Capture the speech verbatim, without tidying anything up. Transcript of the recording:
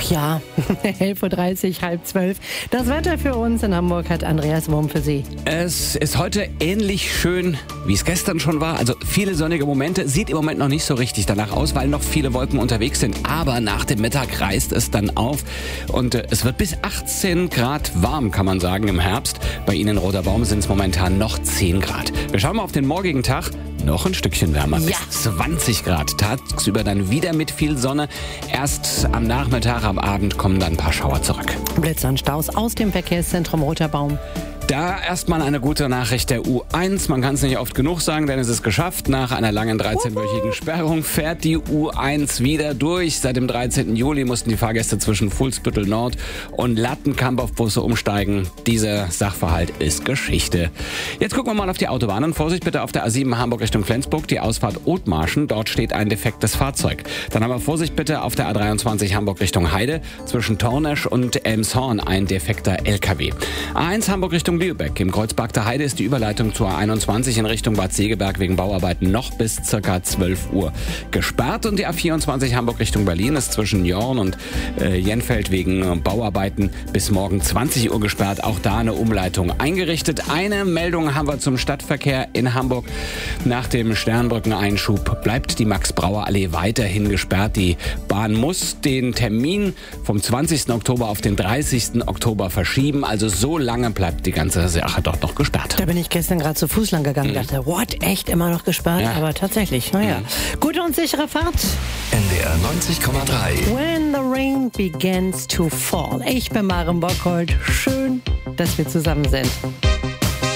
ja, elf Uhr dreißig, halb zwölf. Das Wetter für uns in Hamburg hat Andreas Wurm für Sie. Es ist heute ähnlich schön, wie es gestern schon war. Also viele sonnige Momente. Sieht im Moment noch nicht so richtig danach aus, weil noch viele Wolken unterwegs sind. Aber nach dem Mittag reißt es dann auf. Und äh, es wird bis achtzehn Grad warm, kann man sagen, im Herbst. Bei Ihnen in Roter Baum sind es momentan noch zehn Grad. Wir schauen mal auf den morgigen Tag. Noch ein Stückchen wärmer, Ja. bis zwanzig Grad. Tagsüber dann wieder mit viel Sonne. Erst am Nachmittag, am Abend kommen dann ein paar Schauer zurück. Blitzer und Staus aus dem Verkehrszentrum Roter Baum. Da erstmal eine gute Nachricht der U eins. Man kann es nicht oft genug sagen, denn es ist geschafft. Nach einer langen dreizehnwöchigen Sperrung fährt die U eins wieder durch. Seit dem dreizehnten Juli mussten die Fahrgäste zwischen Fuhlsbüttel Nord und Lattenkamp auf Busse umsteigen. Dieser Sachverhalt ist Geschichte. Jetzt gucken wir mal auf die Autobahnen. Vorsicht bitte auf der A sieben Hamburg Richtung Flensburg, die Ausfahrt Othmarschen. Dort steht ein defektes Fahrzeug. Dann haben wir Vorsicht bitte auf der A dreiundzwanzig Hamburg Richtung Heide. Zwischen Tornesch und Elmshorn ein defekter L K W. A eins Hamburg Richtung Lübeck. Im Kreuzberg der Heide ist die Überleitung zur A einundzwanzig in Richtung Bad Segeberg wegen Bauarbeiten noch bis ca. zwölf Uhr gesperrt. Und die A vierundzwanzig Hamburg Richtung Berlin ist zwischen Jorn und äh, Jenfeld wegen Bauarbeiten bis morgen zwanzig Uhr gesperrt. Auch da eine Umleitung eingerichtet. Eine Meldung haben wir zum Stadtverkehr in Hamburg. Nach dem Sternbrückeneinschub bleibt die Max-Brauer-Allee weiterhin gesperrt. Die Bahn muss den Termin vom zwanzigsten Oktober auf den dreißigsten Oktober verschieben. Also so lange bleibt die ganze Sache dort noch gesperrt. Da bin ich gestern gerade zu Fuß lang gegangen und Mhm. dachte, what, echt immer noch gesperrt? Ja. Aber tatsächlich, naja. Mhm. Gute und sichere Fahrt. N D R neunzig Komma drei. When the rain begins to fall. Ich bin Maren Bockhold. Schön, dass wir zusammen sind.